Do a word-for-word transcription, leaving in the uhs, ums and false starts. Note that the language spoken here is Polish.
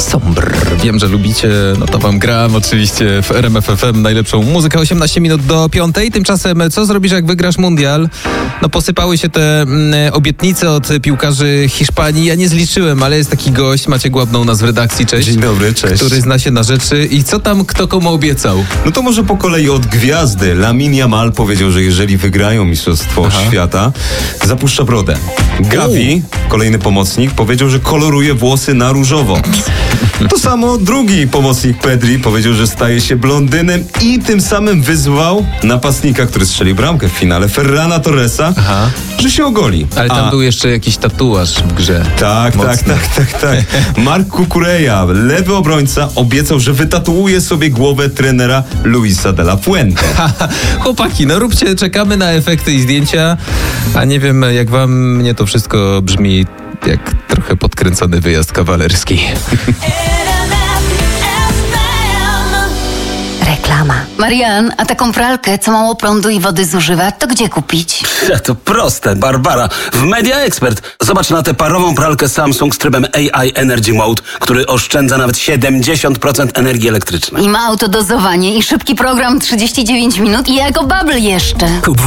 Sombre. Wiem, że lubicie, no to wam gram oczywiście w R M F F M najlepszą muzykę. osiemnaście minut do piątej. Tymczasem co zrobisz, jak wygrasz mundial? No posypały się te mm, obietnice od piłkarzy Hiszpanii. Ja nie zliczyłem, ale jest taki gość, Maciek Łabnął nas w redakcji, cześć. Dzień dobry, cześć. Który zna się na rzeczy. I co tam kto komu obiecał? No to może po kolei od gwiazdy. Lamine Yamal powiedział, że jeżeli wygrają Mistrzostwo Aha. Świata, zapuszcza brodę. Gavi, kolejny pomocnik, powiedział, że koloruje włosy na różowo. To samo drugi pomocnik Pedri powiedział, że staje się blondynem i tym samym wyzwał napastnika, który strzelił bramkę w finale, Ferrana Torresa, Aha. że się ogoli. Ale tam A, był jeszcze jakiś tatuaż w grze. Tak, Mocny. tak, tak, tak, tak. Marc Cucurella, lewy obrońca, obiecał, że wytatuuje sobie głowę trenera Luisa de la Fuente. Chłopaki, no róbcie, czekamy na efekty i zdjęcia, a nie wiem, jak wam mnie to wszystko brzmi jak trochę podkręcony wyjazd kawalerski. Reklama. Marian, a taką pralkę, co mało prądu i wody zużywa, to gdzie kupić? To proste, Barbara. W Media Expert. Zobacz na tę parową pralkę Samsung z trybem A I Energy Mode, który oszczędza nawet siedemdziesiąt procent energii elektrycznej. I ma autodozowanie i szybki program trzydzieści dziewięć minut i jako bubble jeszcze. Kup w